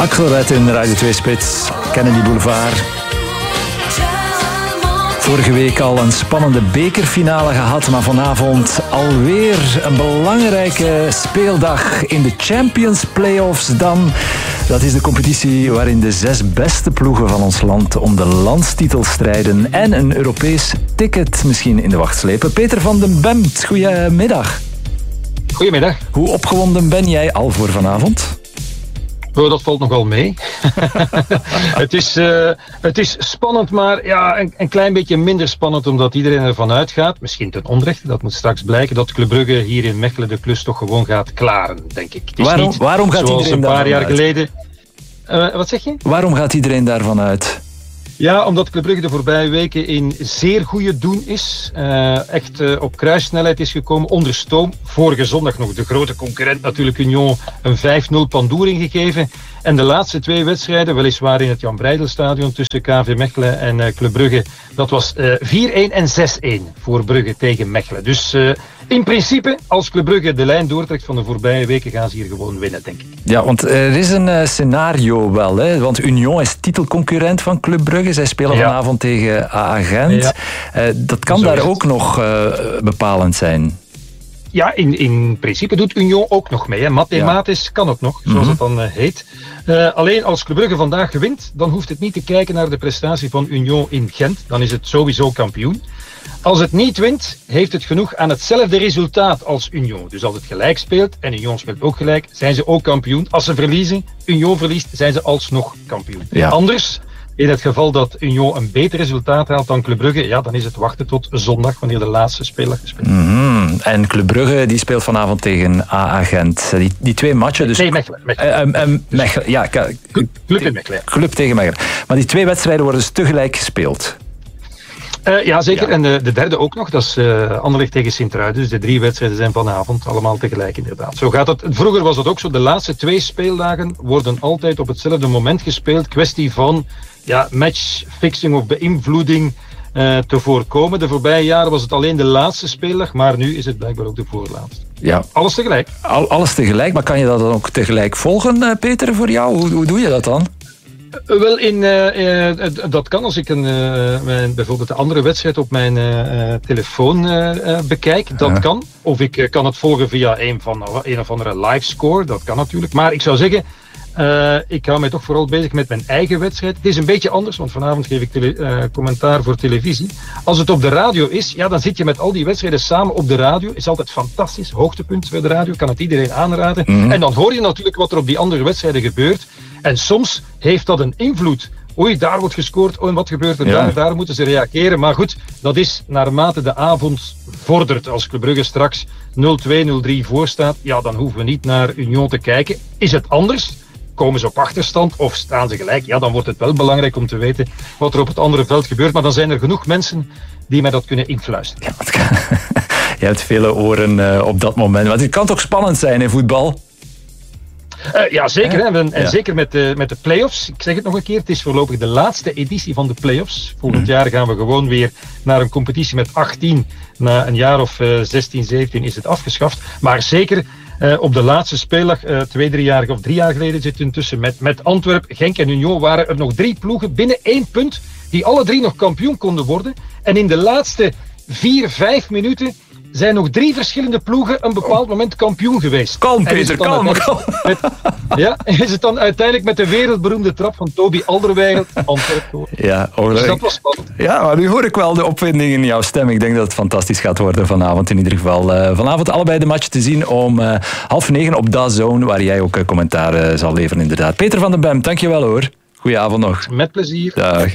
Axelred in Radio 2 Spits, Kennedy Boulevard. Vorige week al een spannende bekerfinale gehad, maar vanavond alweer een belangrijke speeldag in de Champions Playoffs dan. Dat is de competitie waarin de 6 beste ploegen van ons land om de landstitel strijden en een Europees ticket misschien in de wacht slepen. Peter van den Bemt, goedemiddag. Goedemiddag. Hoe opgewonden ben jij al voor vanavond? Oh, dat valt nogal mee. Het is spannend, maar ja, een klein beetje minder spannend omdat iedereen ervan uitgaat, misschien ten onrechte, dat moet straks blijken, dat Club Brugge hier in Mechelen de klus toch gewoon gaat klaren, denk ik. Het is waarom gaat zoals iedereen een paar jaar daarvan geleden... wat zeg je? Waarom gaat iedereen daarvan uit? Ja, omdat Club Brugge de voorbije weken in zeer goede doen is. Echt op kruissnelheid is gekomen, onder stoom. Vorige zondag nog de grote concurrent natuurlijk Union een 5-0 pandoering gegeven. En de laatste 2 wedstrijden, weliswaar in het Jan Breidelstadion tussen KV Mechelen en Club Brugge, dat was 4-1 en 6-1 voor Brugge tegen Mechelen. Dus in principe, als Club Brugge de lijn doortrekt van de voorbije weken, gaan ze hier gewoon winnen, denk ik. Ja, want er is een scenario wel, hè? Want Union is titelconcurrent van Club Brugge. Zij spelen vanavond tegen AA Gent. Ja. Dat kan daar ook nog bepalend zijn. Ja, in principe doet Union ook nog mee. Hè. Mathematisch kan het nog, zoals het dan heet. Alleen als Club Brugge vandaag gewint, dan hoeft het niet te kijken naar de prestatie van Union in Gent. Dan is het sowieso kampioen. Als het niet wint, heeft het genoeg aan hetzelfde resultaat als Union. Dus als het gelijk speelt, en Union speelt ook gelijk, zijn ze ook kampioen. Als ze verliezen, Union verliest, zijn ze alsnog kampioen. Ja. Anders, in het geval dat Union een beter resultaat haalt dan Club Brugge, ja, dan is het wachten tot zondag, wanneer de laatste speler gespeeld wordt. En Club Brugge die speelt vanavond tegen AA Gent. Die 2 matchen... Dus... Nee, Mechelen. Mechelen, ja. Club in Mechelen. Club tegen Mechelen. Maar die 2 wedstrijden worden dus tegelijk gespeeld. Ja, zeker. Ja. En de derde ook nog. Dat is Anderlecht tegen Sint-Truiden. Dus de 3 wedstrijden zijn vanavond allemaal tegelijk inderdaad. Zo gaat het. Vroeger was het ook zo. De laatste 2 speeldagen worden altijd op hetzelfde moment gespeeld. Kwestie van matchfixing of beïnvloeding te voorkomen. De voorbije jaren was het alleen de laatste speeldag. Maar nu is het blijkbaar ook de voorlaatste. Ja. Alles tegelijk. Alles tegelijk. Maar kan je dat dan ook tegelijk volgen, Peter, voor jou? Hoe doe je dat dan? Wel, dat kan als ik bijvoorbeeld de andere wedstrijd op mijn telefoon bekijk. Dat kan. Of ik kan het volgen via een of andere livescore. Dat kan natuurlijk. Maar ik zou zeggen, ik hou mij toch vooral bezig met mijn eigen wedstrijd. Het is een beetje anders, want vanavond geef ik commentaar voor televisie. Als het op de radio is, ja, dan zit je met al die wedstrijden samen op de radio. Is altijd fantastisch. Hoogtepunt bij de radio. Kan het iedereen aanraden. En dan hoor je natuurlijk wat er op die andere wedstrijden gebeurt. En soms heeft dat een invloed. Oei, daar wordt gescoord. En wat gebeurt er daar moeten ze reageren. Maar goed, dat is naarmate de avond vordert. Als Club Brugge straks 0-2, 0-3 voor staat, ja, dan hoeven we niet naar Union te kijken. Is het anders? Komen ze op achterstand of staan ze gelijk? Ja, dan wordt het wel belangrijk om te weten wat er op het andere veld gebeurt. Maar dan zijn er genoeg mensen die mij dat kunnen influisteren. Ja, je hebt vele oren op dat moment. Maar het kan toch spannend zijn in voetbal? Ja, zeker. Hè? En zeker met de play-offs. Ik zeg het nog een keer, het is voorlopig de laatste editie van de play-offs. Volgend jaar gaan we gewoon weer naar een competitie met 18. Na een jaar of 16, 17 is het afgeschaft. Maar zeker op de laatste speeldag, 2, 3 jaar of 3 jaar geleden zit intussen met Antwerpen, Genk en Union waren er nog 3 ploegen binnen 1 punt die alle 3 nog kampioen konden worden. En in de laatste 4, 5 minuten zijn nog 3 verschillende ploegen een bepaald moment kampioen geweest. Kalm, Peter, kalm. Is het dan uiteindelijk met de wereldberoemde trap van Toby Alderweireld Antwerpen? Ja, dus dat was spannend. Ja, maar nu hoor ik wel de opwinding in jouw stem. Ik denk dat het fantastisch gaat worden vanavond in ieder geval. Vanavond allebei de match te zien om 8:30 op DAZN, waar jij ook commentaar zal leveren inderdaad. Peter van den Bemt, dankjewel hoor. Goeie avond nog. Met plezier. Dag.